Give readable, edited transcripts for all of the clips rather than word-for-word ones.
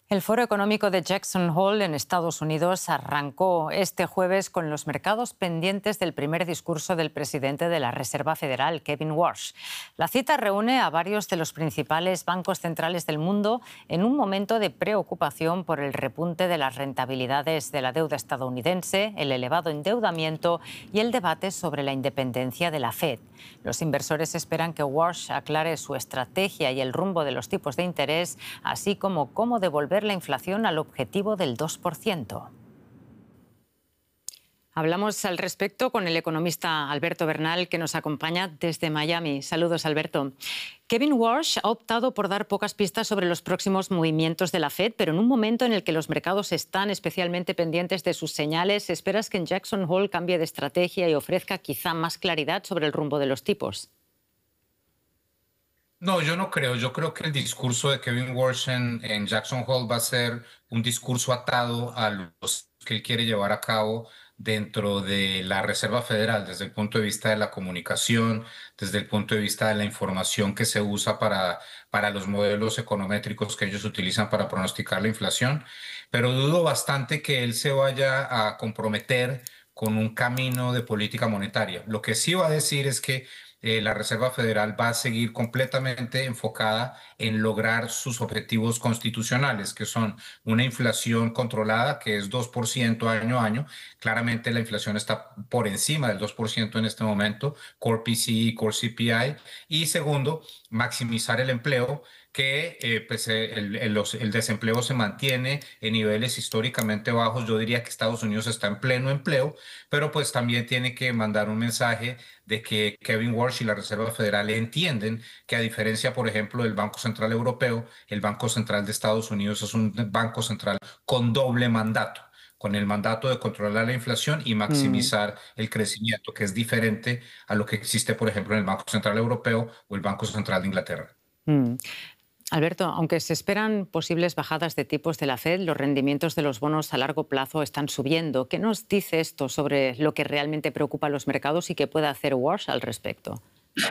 El Foro Económico de Jackson Hole en Estados Unidos arrancó este jueves con los mercados pendientes del primer discurso del presidente de la Reserva Federal, Kevin Warsh. La cita reúne a varios de los principales bancos centrales del mundo en un momento de preocupación por el repunte de las rentabilidades de la deuda estadounidense, el elevado endeudamiento y el debate sobre la independencia de la Fed. Los inversores esperan que Warsh aclare su estrategia y el rumbo de los tipos de interés, así como cómo devolver la inflación al objetivo del 2%. Hablamos al respecto con el economista Alberto Bernal, que nos acompaña desde Miami. Saludos, Alberto. Kevin Warsh ha optado por dar pocas pistas sobre los próximos movimientos de la Fed, pero en un momento en el que los mercados están especialmente pendientes de sus señales, ¿esperas que en Jackson Hole cambie de estrategia y ofrezca quizá más claridad sobre el rumbo de los tipos? No, yo no creo. Yo creo que el discurso de Kevin Warsh en Jackson Hole va a ser un discurso atado a los que él quiere llevar a cabo dentro de la Reserva Federal, desde el punto de vista de la comunicación, desde el punto de vista de la información que se usa para los modelos econométricos que ellos utilizan para pronosticar la inflación. Pero dudo bastante que él se vaya a comprometer con un camino de política monetaria. Lo que sí va a decir es que la Reserva Federal va a seguir completamente enfocada en lograr sus objetivos constitucionales, que son una inflación controlada, que es 2% año a año. Claramente la inflación está por encima del 2% en este momento, Core PCE, Core CPI. Y segundo, maximizar el empleo, que el desempleo se mantiene en niveles históricamente bajos. Yo diría que Estados Unidos está en pleno empleo, pero pues también tiene que mandar un mensaje de que Kevin Warsh y la Reserva Federal entienden que, a diferencia, por ejemplo, del Banco Central Europeo, el Banco Central de Estados Unidos es un banco central con doble mandato, con el mandato de controlar la inflación y maximizar el crecimiento, que es diferente a lo que existe, por ejemplo, en el Banco Central Europeo o el Banco Central de Inglaterra. Mm. Alberto, aunque se esperan posibles bajadas de tipos de la Fed, los rendimientos de los bonos a largo plazo están subiendo. ¿Qué nos dice esto sobre lo que realmente preocupa a los mercados y qué puede hacer Warsh al respecto?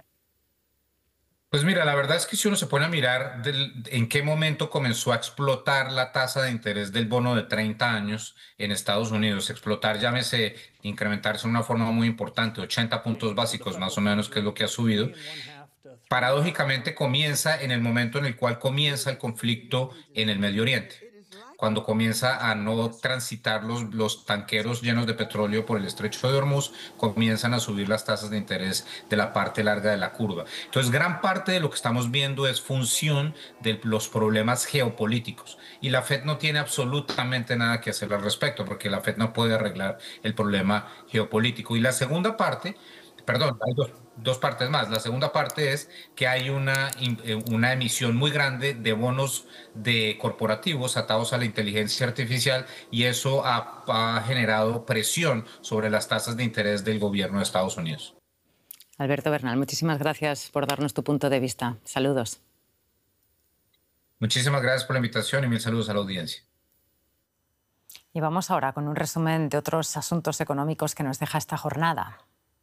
Pues mira, la verdad es que si uno se pone a mirar en qué momento comenzó a explotar la tasa de interés del bono de 30 años en Estados Unidos, explotar, llámese, incrementarse de una forma muy importante, 80 puntos básicos más o menos, que es lo que ha subido. Paradójicamente comienza en el momento en el cual comienza el conflicto en el Medio Oriente, cuando comienza a no transitar los tanqueros llenos de petróleo por el estrecho de Hormuz, comienzan a subir las tasas de interés de la parte larga de la curva. Entonces, gran parte de lo que estamos viendo es función de los problemas geopolíticos, y la Fed no tiene absolutamente nada que hacer al respecto, porque la Fed no puede arreglar el problema geopolítico. Y la segunda parte, perdón, hay dos partes más. La segunda parte es que hay una emisión muy grande de bonos de corporativos atados a la inteligencia artificial, y eso ha generado presión sobre las tasas de interés del gobierno de Estados Unidos. Alberto Bernal, muchísimas gracias por darnos tu punto de vista. Saludos. Muchísimas gracias por la invitación y mil saludos a la audiencia. Y vamos ahora con un resumen de otros asuntos económicos que nos deja esta jornada.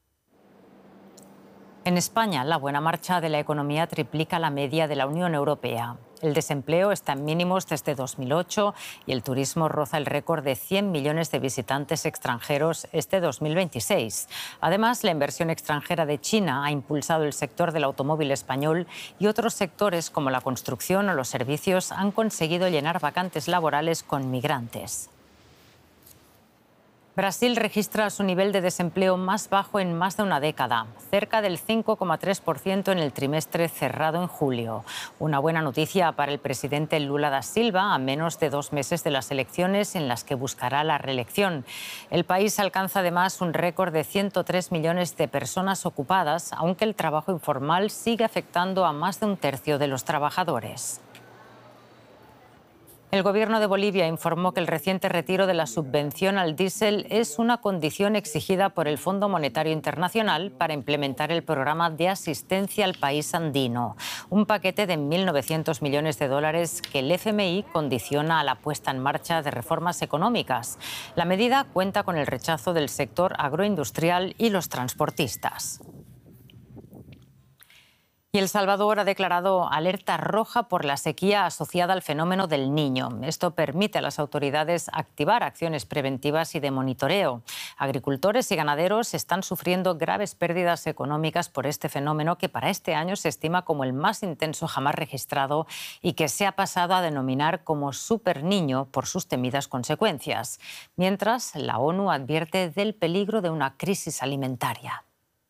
En España, la buena marcha de la economía triplica la media de la Unión Europea. El desempleo está en mínimos desde 2008 y el turismo roza el récord de 100 millones de visitantes extranjeros este 2026. Además, la inversión extranjera de China ha impulsado el sector del automóvil español, y otros sectores como la construcción o los servicios han conseguido llenar vacantes laborales con migrantes. Brasil registra su nivel de desempleo más bajo en más de una década, cerca del 5,3% en el trimestre cerrado en julio. Una buena noticia para el presidente Lula da Silva, a menos de 2 meses de las elecciones en las que buscará la reelección. El país alcanza además un récord de 103 millones de personas ocupadas, aunque el trabajo informal sigue afectando a más de un tercio de los trabajadores. El Gobierno de Bolivia informó que el reciente retiro de la subvención al diésel es una condición exigida por el Fondo Monetario Internacional para implementar el programa de asistencia al país andino, un paquete de 1.900 millones de dólares que el FMI condiciona a la puesta en marcha de reformas económicas. La medida cuenta con el rechazo del sector agroindustrial y los transportistas. Y El Salvador ha declarado alerta roja por la sequía asociada al fenómeno del Niño. Esto permite a las autoridades activar acciones preventivas y de monitoreo. Agricultores y ganaderos están sufriendo graves pérdidas económicas por este fenómeno que para este año se estima como el más intenso jamás registrado y que se ha pasado a denominar como superniño por sus temidas consecuencias. Mientras, la ONU advierte del peligro de una crisis alimentaria.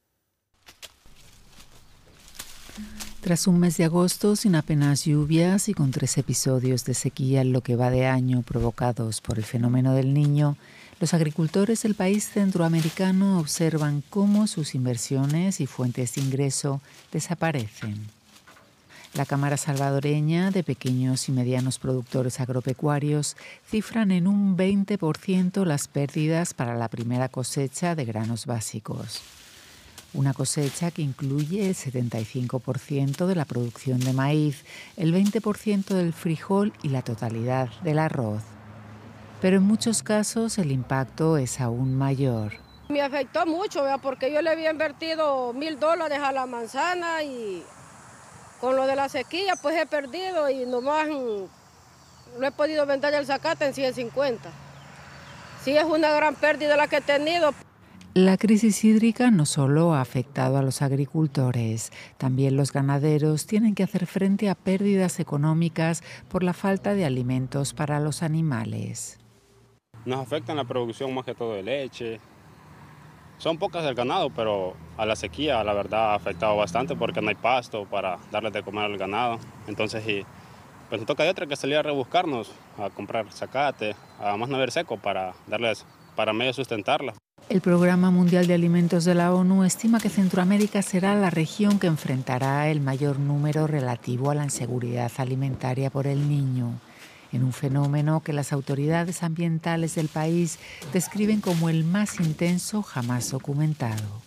Tras un mes de agosto sin apenas lluvias y con 3 episodios de sequía en lo que va de año provocados por el fenómeno del Niño, los agricultores del país centroamericano observan cómo sus inversiones y fuentes de ingreso desaparecen. La Cámara Salvadoreña de Pequeños y Medianos Productores Agropecuarios cifran en un 20% las pérdidas para la primera cosecha de granos básicos. Una cosecha que incluye el 75% de la producción de maíz, el 20% del frijol y la totalidad del arroz. Pero en muchos casos el impacto es aún mayor. Me afectó mucho, porque yo le había invertido $1,000 a la manzana y con lo de la sequía pues he perdido y nomás no he podido vender el zacate en 150. Sí, es una gran pérdida la que he tenido. La crisis hídrica no solo ha afectado a los agricultores, también los ganaderos tienen que hacer frente a pérdidas económicas por la falta de alimentos para los animales. Nos afecta en la producción más que todo de leche. Son pocas del ganado, pero a la sequía la verdad ha afectado bastante porque no hay pasto para darles de comer al ganado. Entonces, pues nos toca de otra que salir a rebuscarnos, a comprar zacate, a más no haber seco para darles, para medio sustentarla. El Programa Mundial de Alimentos de la ONU estima que Centroamérica será la región que enfrentará el mayor número relativo a la inseguridad alimentaria por el Niño, en un fenómeno que las autoridades ambientales del país describen como el más intenso jamás documentado.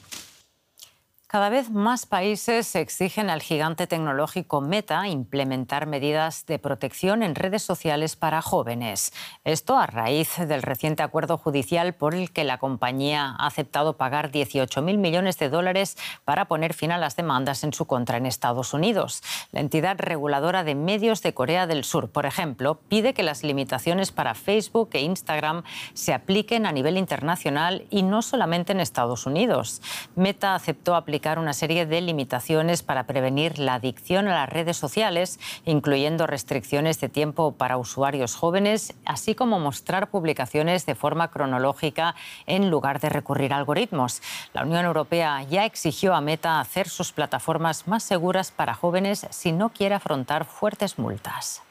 Cada vez más países exigen al gigante tecnológico Meta implementar medidas de protección en redes sociales para jóvenes. Esto a raíz del reciente acuerdo judicial por el que la compañía ha aceptado pagar $18.000 millones para poner fin a las demandas en su contra en Estados Unidos. La entidad reguladora de medios de Corea del Sur, por ejemplo, pide que las limitaciones para Facebook e Instagram se apliquen a nivel internacional y no solamente en Estados Unidos. Meta aceptó aplicar una serie de limitaciones para prevenir la adicción a las redes sociales, incluyendo restricciones de tiempo para usuarios jóvenes, así como mostrar publicaciones de forma cronológica en lugar de recurrir a algoritmos. La Unión Europea ya exigió a Meta hacer sus plataformas más seguras para jóvenes si no quiere afrontar fuertes multas.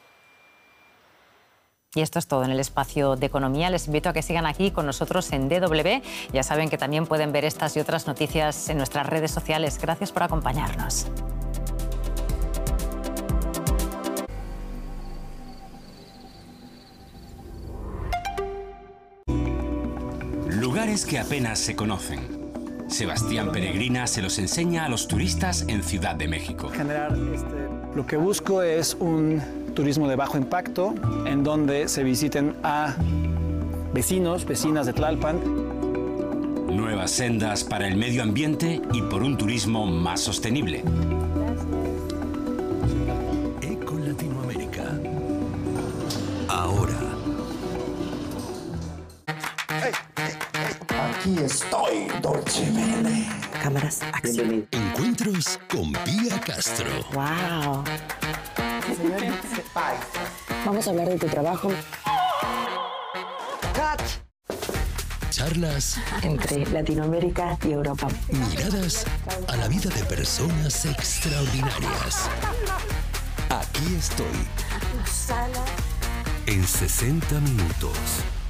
Y esto es todo en el espacio de economía. Les invito a que sigan aquí con nosotros en DW. Ya saben que también pueden ver estas y otras noticias en nuestras redes sociales. Gracias por acompañarnos. Lugares que apenas se conocen. Sebastián Peregrina se los enseña a los turistas en Ciudad de México. Lo que busco es un turismo de bajo impacto, en donde se visiten a vecinos, vecinas de Tlalpan. Nuevas sendas para el medio ambiente y por un turismo más sostenible. Eco Latinoamérica. Ahora. Aquí estoy, Dolce Vele. Cámaras, acción. Encuentros con Pía Castro. ¡Wow! Vamos a hablar de tu trabajo. Charlas entre Latinoamérica y Europa. Miradas a la vida de personas extraordinarias. Aquí estoy. En 60 minutos.